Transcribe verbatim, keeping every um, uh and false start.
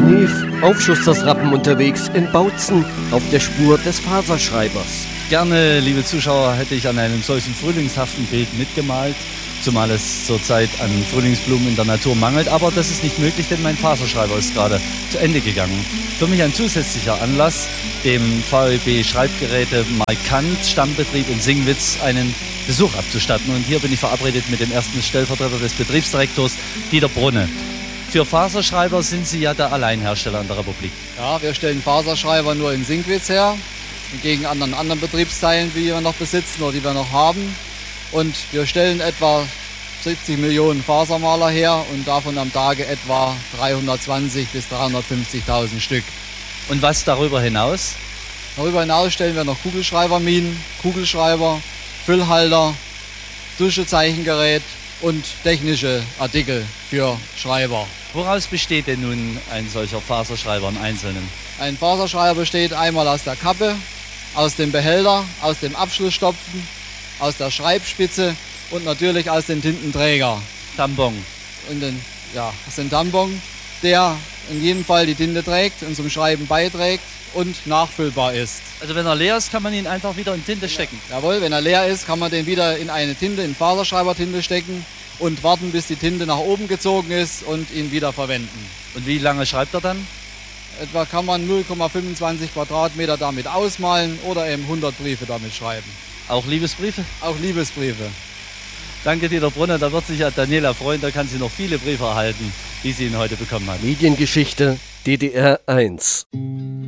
Nief, auf Schusters Rappen unterwegs in Bautzen auf der Spur des Faserschreibers. Gerne, liebe Zuschauer, hätte ich an einem solchen frühlingshaften Bild mitgemalt, zumal es zurzeit an Frühlingsblumen in der Natur mangelt, aber das ist nicht möglich, denn mein Faserschreiber ist gerade zu Ende gegangen. Für mich ein zusätzlicher Anlass, dem V E B Schreibgeräte Markant Stammbetrieb in Singwitz einen Besuch abzustatten. Und hier bin ich verabredet mit dem ersten Stellvertreter des Betriebsdirektors, Dieter Brunne. Für Faserschreiber sind Sie ja der Alleinhersteller in der Republik. Ja, wir stellen Faserschreiber nur in Singwitz her, gegen anderen, anderen Betriebsteilen, die wir noch besitzen oder die wir noch haben. Und wir stellen etwa siebzig Millionen Fasermaler her und davon am Tage etwa dreihundertzwanzig bis dreihundertfünfzigtausend Stück. Und was darüber hinaus? Darüber hinaus stellen wir noch Kugelschreiberminen, Kugelschreiber, Füllhalter, Duschezeichengerät und technische Artikel für Schreiber. Woraus besteht denn nun ein solcher Faserschreiber im Einzelnen? Ein Faserschreiber besteht einmal aus der Kappe, aus dem Behälter, aus dem Abschlussstopfen, aus der Schreibspitze und natürlich aus dem Tintenträger. Tampon. Und den, ja, aus dem Tampon, der in jedem Fall die Tinte trägt und zum Schreiben beiträgt und nachfüllbar ist. Also wenn er leer ist, kann man ihn einfach wieder in Tinte stecken? Jawohl, wenn er leer ist, kann man den wieder in eine Tinte, in Faserschreibertinte stecken und warten, bis die Tinte nach oben gezogen ist und ihn wieder verwenden. Und wie lange schreibt er dann? Etwa kann man null Komma fünfundzwanzig Quadratmeter damit ausmalen oder eben hundert Briefe damit schreiben. Auch Liebesbriefe? Auch Liebesbriefe. Danke, Dieter Brunner. Da wird sich ja Daniela freuen. Da kann sie noch viele Briefe erhalten, wie sie ihn heute bekommen hat. Mediengeschichte D D R eins.